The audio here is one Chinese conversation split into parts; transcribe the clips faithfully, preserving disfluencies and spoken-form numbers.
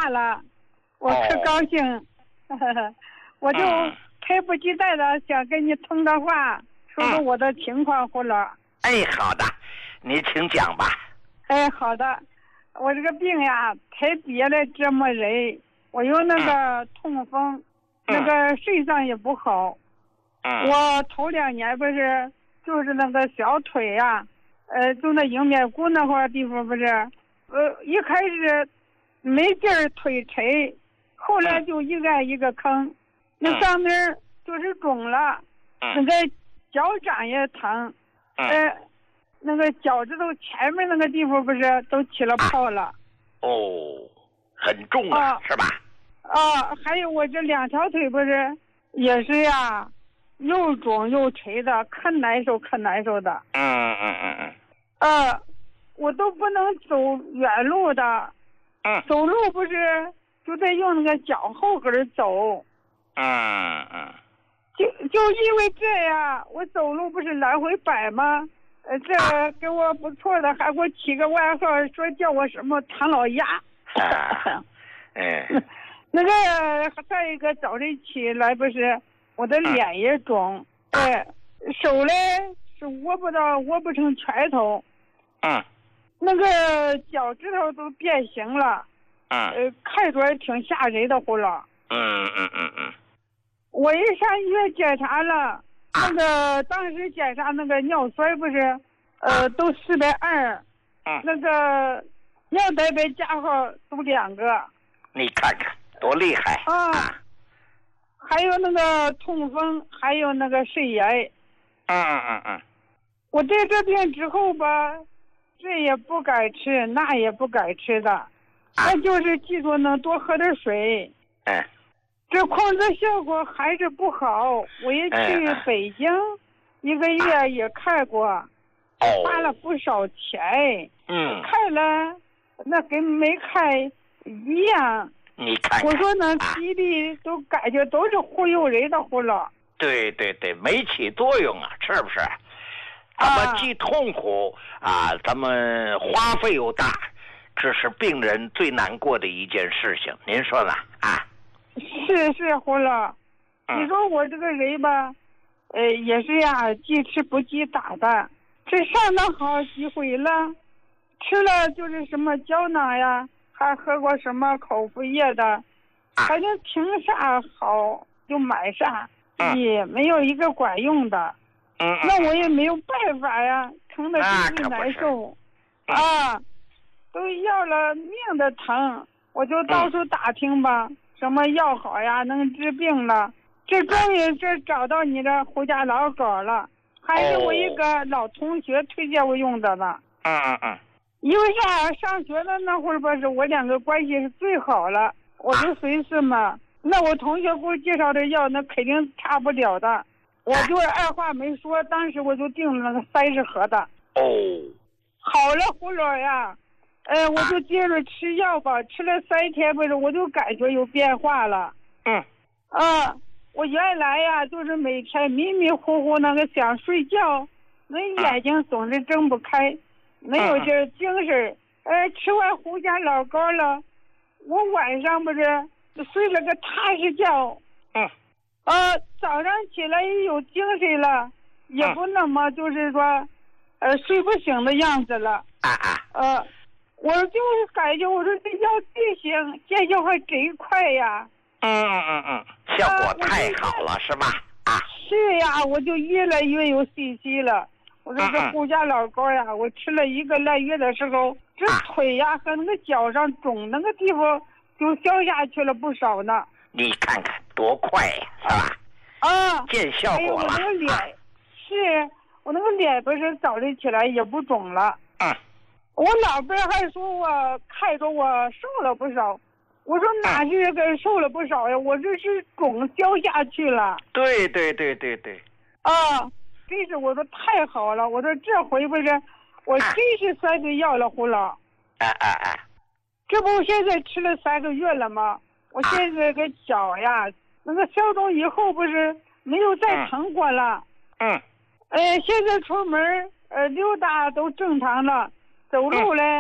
话了，我可高兴，哦、我就迫不及待的想跟你通个话，说说我的情况，胡老。 哎，好的，你请讲吧。 哎，好的，我这个病呀，特别的折磨人，我有那个痛风，嗯、那个肾脏也不好。嗯、我头两年不是就是那个小腿呀、啊，呃，就那迎面骨那块地方不是，呃，一开始没劲儿腿沉，后来就一个一个坑，嗯、那上面就是肿了，嗯、那个脚掌也疼，嗯、呃。那个脚趾头前面那个地方不是都起了泡了、啊、 哦，很重啊、哦、是吧？ 啊，还有我这两条腿不是也是呀，又肿又垂的，可难受可难受的。 嗯嗯嗯嗯。 呃，我都不能走远路的。 嗯。 走路不是就得用那个脚后跟走。 嗯嗯。 就就因为这样，我走路不是来回摆吗？呃，这给我不错的，还给我起个外号，说叫我什么唐老鸭。 啊，哎， 那个再一个早晨起来不是，我的脸也肿，哎、啊呃，手嘞是握不到，握不成拳头。 嗯。 那个脚趾头都变形了。 嗯。 呃，看着也挺吓人的，胡老。 嗯嗯嗯嗯。 我一上医院检查了。那个当时检查那个尿酸不是，呃，都四百二，嗯，那个尿蛋白加号都两个。 你看看多厉害啊！啊还有那个痛风，还有那个肾炎。 嗯嗯嗯。 我得这病之后吧，这也不敢吃，那也不敢吃的，啊、那就是记住能多喝点水。 嗯。 这控制效果还是不好，我也去北京一个月也看过，哎、花了不少钱。 嗯， 看了那跟没看一样。 你看看， 我说那西医都感觉都是忽悠人的胡老。 对对对，没起作用啊，是不是？咱们既痛苦啊，咱们花费又大，这是病人最难过的一件事情，您说呢？啊？ 是是，胡老，你说我这个人吧，呃，也是呀，记吃不记打的。这上当好几回了，吃了就是什么胶囊呀，还喝过什么口服液的，反正听啥好就买啥，也没有一个管用的。 嗯， 那我也没有办法呀，疼得真是难受，啊，都要了命的疼，我就到处打听吧。什么药好呀，能治病了？这终于这找到你的胡家老狗了，还是我一个老同学推荐我用的呢。 嗯嗯嗯。 因为啥？上学的那会儿吧，是我两个关系是最好了，我就随是嘛。那我同学给我介绍的药，那肯定差不了的。我就是二话没说，当时我就订了那个三十盒的。 哦。 好了，胡老呀。呃，我就接着吃药吧，吃了三天不是，我就感觉有变化了。 嗯。 啊，我原来呀，就是每天迷迷糊糊那个想睡觉，那眼睛总是睁不开，没有这精神。呃，吃完胡家老膏了，我晚上不是睡了个踏实觉。 嗯。 啊，早上起来也有精神了，也不那么就是说，呃，睡不醒的样子了。 啊啊。 呃。我就是感觉，我说这药进行见效还真快呀。 嗯嗯嗯嗯，效果太好了，啊、是吧？啊， 是呀，我就越来越有信心了。我说这胡家老膏呀，我吃了一个来月的时候，这腿呀和那个脚上肿那个地方就消下去了不少呢。 你看看多快呀，是吧？ 啊， 见效果了。 哎、我那个脸、啊、是我那个脸不是早晨起来也不肿了。 嗯。 我老伴还说我看着我瘦了不少，我说哪是这个瘦了不少呀？我这是肿消下去了。 对对对对对。 啊，真是我说太好了！我说这回不是，我真是算对药了，胡老。 啊啊啊！ 这不现在吃了三个月了吗？我现在个脚呀，那个消肿以后不是没有再疼过了。 嗯。 呃，现在出门呃溜达都正常了。走路嘞，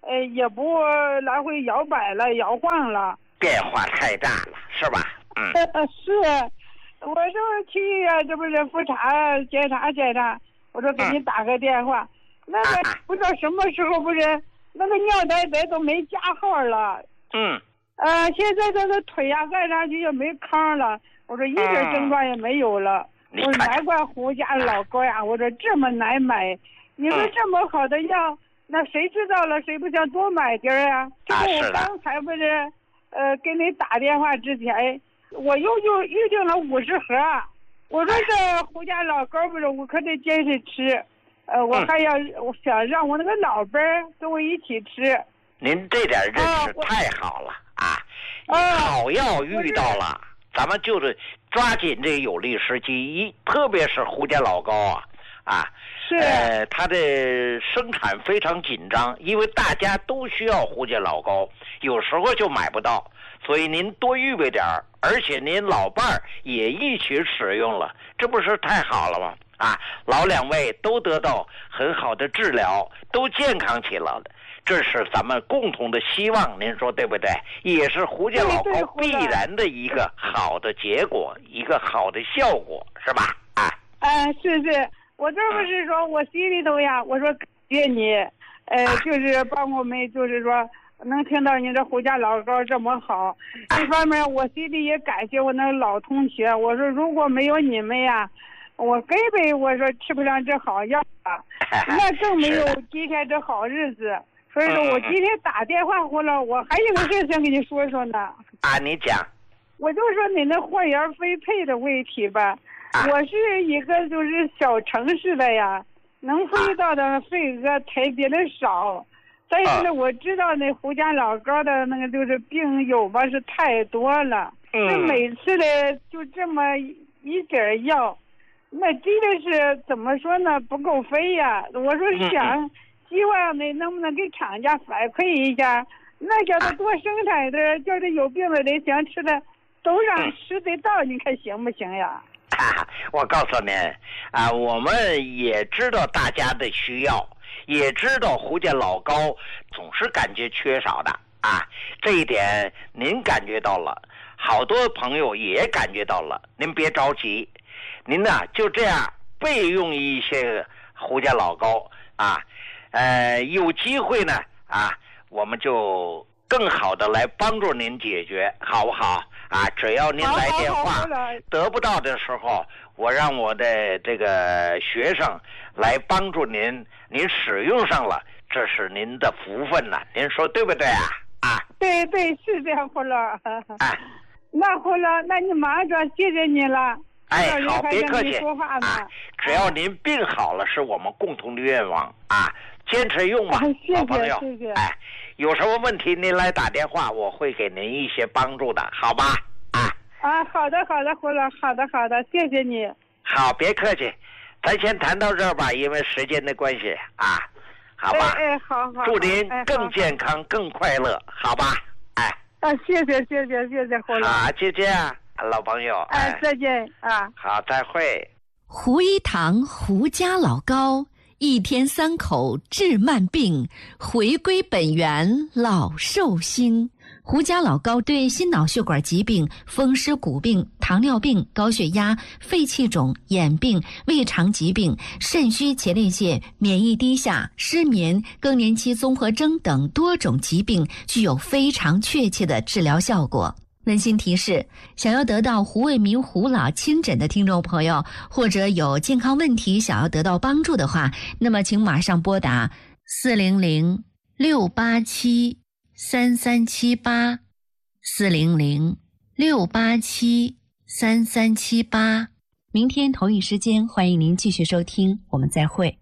呃，也不来回摇摆了，摇晃了。 变化太大了，是吧？嗯。 是，我说去呀、啊，这不是复查检查检查，我说给你打个电话。嗯、那个不知道什么时候不是那个尿袋袋都没加号了。 嗯。 呃，现在这个腿呀、啊、按上去也没糠了。我说一点症状也没有了。嗯、我说难怪胡家老高呀，我说这么难买，你说这么好的药，那谁知道了谁不想多买点儿呀？这不我刚才不是，呃，给你打电话之前，我又又预定了五十盒。我说这胡家老高不是我可得坚持吃，呃，我还要我想让我那个老伴儿跟我一起吃。 您这点认识太好了啊！好药遇到了。咱们就是抓紧这个有利时机，一特别是胡家老高啊，啊， 是， 呃，它的生产非常紧张，因为大家都需要胡家老高，有时候就买不到，所以您多预备点儿，而且您老伴儿也一起使用了，这不是太好了吗？啊，老两位都得到很好的治疗，都健康起来了。这是咱们共同的希望，您说对不对？也是胡家老高必然的一个好的结果，一个好的效果，是吧？啊， 嗯，是是，我这不是说我心里头呀，我说感谢你，呃，就是帮我们，就是说能听到你这胡家老高这么好。一方面，我心里也感谢我那老同学，我说如果没有你们呀，我根本我说吃不上这好药啊，那更没有今天这好日子。所以说我今天打电话过来，我还有个事想跟你说说呢。 啊，你讲。 我就说你那货源分配的问题吧。啊、我是一个就是小城市的呀，能分到的份额特别的少。但是呢，我知道那胡家老高的那个就是病友吧是太多了。嗯。那每次的就这么一点药，那真的是怎么说呢？不够分呀。我说想。嗯希望你能不能给厂家反馈一下，那叫他多生产的，叫这有病的人想吃的都让吃得到，你看行不行呀？ 啊，我告诉您啊，我们也知道大家的需要，也知道胡家老高总是感觉缺少的啊，这一点您感觉到了，好多朋友也感觉到了，您别着急，您呢就这样备用一些胡家老高啊。呃，有机会呢，啊，我们就更好的来帮助您解决，好不好？啊，只要您来电话，得不到的时候，我让我的这个学生来帮助您，您使用上了，这是您的福分了，您说对不对啊？啊， 对对，是这样，胡老。哎，那胡老，那你马上谢谢你了。 哎，好，别客气啊！只要您病好了，是我们共同的愿望啊！坚持用吧，好朋友。 谢谢。 哎，有什么问题您来打电话，我会给您一些帮助的，好吧？啊啊，好的，好的，胡老，好的，好的，谢谢你。 好，别客气，咱先谈到这儿吧，因为时间的关系啊，好吧？ 哎哎，好好。 祝您更健康、更快乐，好吧？哎。 啊，谢谢，谢谢，谢谢胡老。 好，就这样。老朋友， 哎，哎再见啊！ 好，再会。 胡一堂胡家老高，一天三口治慢病，回归本源老寿星。胡家老高对心脑血管疾病、风湿骨病、糖尿病、高血压、肺气肿、眼病、胃肠疾病、肾虚前列腺、免疫低下、失眠、更年期综合征等多种疾病具有非常确切的治疗效果。温馨提示，想要得到胡卫民胡老亲诊的听众朋友，或者有健康问题想要得到帮助的话，那么请马上拨打四零零六八七三三七八 四零零六八七三三七八。明天同一时间，欢迎您继续收听，我们再会。